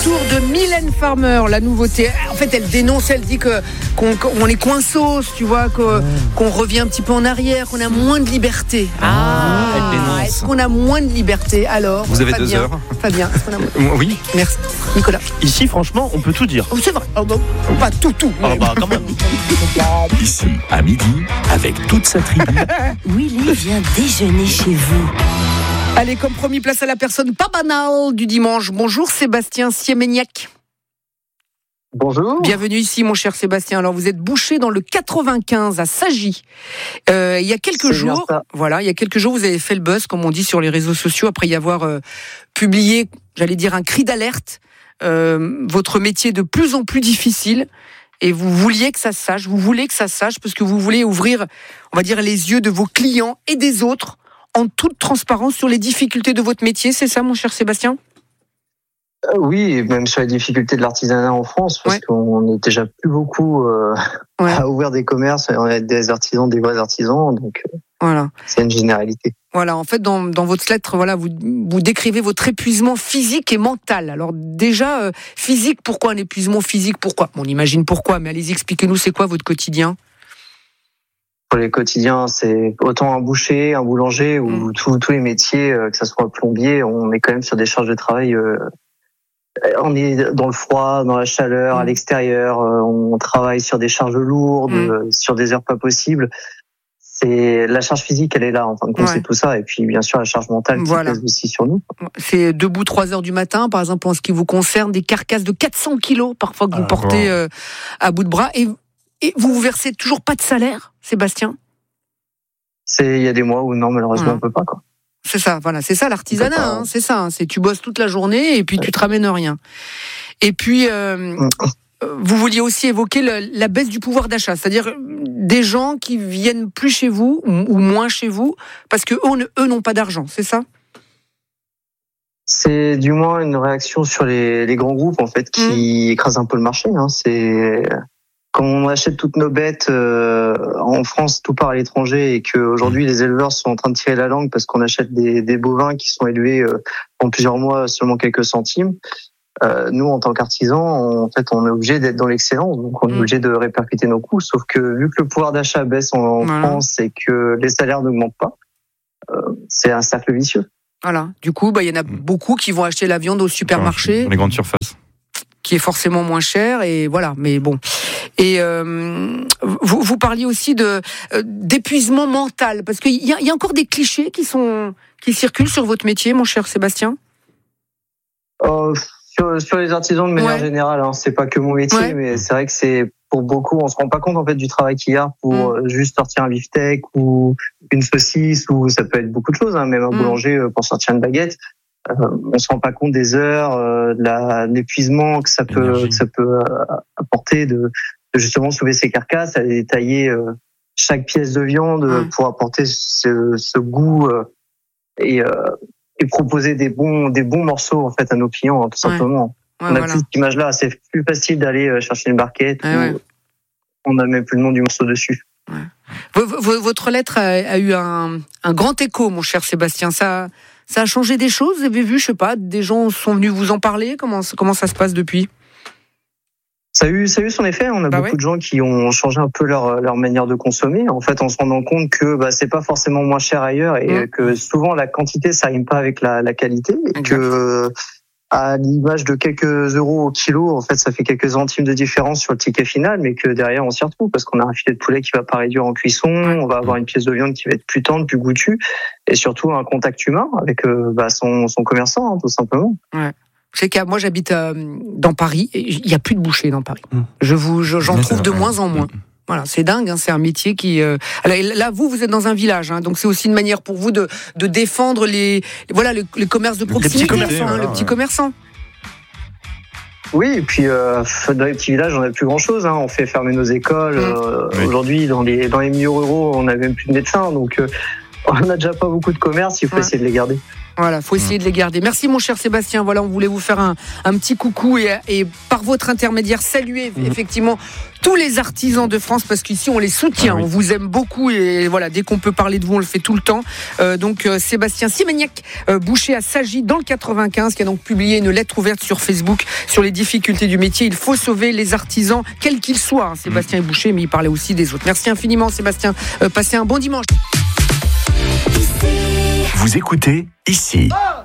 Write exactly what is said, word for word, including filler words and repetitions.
retour de Mylène Farmer, la nouveauté. En fait, elle dénonce, elle dit que qu'on, qu'on est coinsos, tu vois, que, qu'on revient un petit peu en arrière, qu'on a moins de liberté. Ah, elle dénonce. Est-ce qu'on a moins de liberté alors? Vous avez Fabien, deux heures. Fabien, est-ce qu'on a moins... Oui. Merci. Nicolas. Ici, franchement, on peut tout dire. Oh, c'est vrai. Oh, bah, pas tout, tout. Ah bah, quand même. Ici, à midi, avec toute sa tribu. Willy vient déjeuner chez vous. Allez, comme promis, place à la personne pas banale du dimanche. Bonjour Sébastien Siemeniac. Bonjour. Bienvenue ici, mon cher Sébastien. Alors, vous êtes boucher dans le quatre-vingt-quinze à Sagy. Euh, il y a quelques C'est jours, voilà, il y a quelques jours, vous avez fait le buzz, comme on dit sur les réseaux sociaux, après y avoir euh, publié, j'allais dire, un cri d'alerte. Euh, votre métier de plus en plus difficile. Et vous vouliez que ça se sache, vous voulez que ça se sache, parce que vous voulez ouvrir, on va dire, les yeux de vos clients et des autres en toute transparence sur les difficultés de votre métier. C'est ça, mon cher Sébastien ? Euh, oui, même sur les difficultés de l'artisanat en France, parce ouais. qu'on n'est déjà plus beaucoup euh, ouais. à ouvrir des commerces, on est des artisans, des vrais artisans, donc euh, voilà. C'est une généralité. Voilà, en fait, dans, dans votre lettre, voilà, vous, vous décrivez votre épuisement physique et mental. Alors déjà, euh, physique, pourquoi un épuisement physique ? Pourquoi ? On imagine pourquoi, mais allez-y, expliquez-nous, c'est quoi votre quotidien ? Pour les quotidiens, c'est autant un boucher, un boulanger, ou mmh. tous, tous les métiers, euh, que ça soit plombier, on est quand même sur des charges de travail... Euh, on est dans le froid, dans la chaleur, mmh. à l'extérieur, euh, on travaille sur des charges lourdes, mmh. euh, sur des heures pas possibles. C'est la charge physique, elle est là en fin de compte, ouais. c'est tout ça, et puis bien sûr la charge mentale qui voilà. pèse aussi sur nous. C'est debout trois heures du matin, par exemple en ce qui vous concerne, des carcasses de quatre cents kilos parfois que vous ah, portez bon. euh, à bout de bras, et, et vous vous versez toujours pas de salaire, Sébastien ? C'est il y a des mois où non, malheureusement ouais. on peut pas quoi. C'est ça, voilà, c'est ça l'artisanat, hein, c'est ça, hein, c'est tu bosses toute la journée et puis ouais. tu te ramènes rien. Et puis euh, mmh. vous vouliez aussi évoquer le, la baisse du pouvoir d'achat, c'est-à-dire des gens qui viennent plus chez vous ou moins chez vous parce que eux, eux n'ont pas d'argent, c'est ça ? C'est du moins une réaction sur les, les grands groupes en fait qui mmh. écrasent un peu le marché. Hein. C'est quand on achète toutes nos bêtes euh, en France, tout part à l'étranger, et qu'aujourd'hui les éleveurs sont en train de tirer la langue parce qu'on achète des, des bovins qui sont élevés euh, en plusieurs mois seulement quelques centimes. Euh, nous, en tant qu'artisans, on, en fait, on est obligé d'être dans l'excellence, donc on est mmh. obligé de répercuter nos coûts. Sauf que vu que le pouvoir d'achat baisse en, en voilà. France et que les salaires n'augmentent pas, euh, c'est un cercle vicieux. Voilà. Du coup, bah, il y en a beaucoup qui vont acheter la viande au supermarché, dans les grandes surfaces, qui est forcément moins cher, et voilà. Mais bon. Et euh, vous, vous parliez aussi de euh, d'épuisement mental, parce qu'il y a, il y a encore des clichés qui sont qui circulent sur votre métier, mon cher Sébastien. Euh, sur, sur les artisans de manière ouais. générale, hein, c'est pas que mon métier, ouais. mais c'est vrai que c'est pour beaucoup, on se rend pas compte en fait du travail qu'il y a pour mmh. juste sortir un beefsteak ou une saucisse, ou ça peut être beaucoup de choses, hein, même un mmh. boulanger pour sortir une baguette. Euh, on se rend pas compte des heures, euh, de, la, de l'épuisement que ça peut que ça peut apporter de, de justement soulever ces carcasses, à détailler euh, chaque pièce de viande mmh. pour apporter ce, ce goût euh, et euh, et proposer des bons des bons morceaux en fait à nos clients, hein, tout ouais. simplement. Ouais, on a voilà. plus cette image-là, c'est plus facile d'aller chercher une barquette. Ouais, ouais. On n'a même plus le nom du morceau dessus. Ouais. Votre lettre a, a eu un, un grand écho, mon cher Sébastien. Ça, ça a changé des choses. Vous avez vu, je sais pas, des gens sont venus vous en parler. Comment, comment ça se passe depuis ? Ça a eu, ça a eu son effet. On a bah beaucoup ouais. de gens qui ont changé un peu leur leur manière de consommer. En fait, en se rendant compte que bah c'est pas forcément moins cher ailleurs, et mmh. que souvent la quantité ça rime pas avec la, la qualité, et exact. que à l'image de quelques euros au kilo, en fait, ça fait quelques centimes de différence sur le ticket final, mais que derrière on s'y retrouve parce qu'on a un filet de poulet qui va pas réduire en cuisson, on va avoir une pièce de viande qui va être plus tendre, plus goûtue, et surtout un contact humain avec euh, bah, son son commerçant, hein, tout simplement. Ouais. C'est que moi j'habite euh, dans Paris, et il y a plus de bouchers dans Paris. Mmh. Je vous, je, j'en Mais trouve de moins en moins. Mmh. Voilà, c'est dingue, hein, c'est un métier qui. Euh... Alors, là, vous, vous êtes dans un village, hein, donc c'est aussi une manière pour vous de de défendre les, voilà, les, les commerces de proximité, les petits hein, voilà, le petit ouais. commerçant. Oui, et puis euh, dans les petits villages, on n'a plus grand-chose. Hein. On fait fermer nos écoles. Mmh. Euh, oui. Aujourd'hui, dans les dans les milieux ruraux, on n'a même plus de médecins, donc. Euh, on n'a déjà pas beaucoup de commerce, il faut ouais. essayer de les garder. Voilà, faut essayer de les garder. Merci mon cher Sébastien. Voilà, on voulait vous faire un, un petit coucou et, et par votre intermédiaire saluer mmh. effectivement tous les artisans de France parce qu'ici on les soutient, ah oui. on vous aime beaucoup et voilà, dès qu'on peut parler de vous, on le fait tout le temps. Euh, donc euh, Sébastien Simagnac, euh, boucher à Sagy dans le quatre-vingt-quinze, qui a donc publié une lettre ouverte sur Facebook sur les difficultés du métier. Il faut sauver les artisans, quels qu'ils soient. Hein. Sébastien mmh. est boucher, mais il parlait aussi des autres. Merci infiniment Sébastien. Euh, passez un bon dimanche. Vous écoutez ici. Oh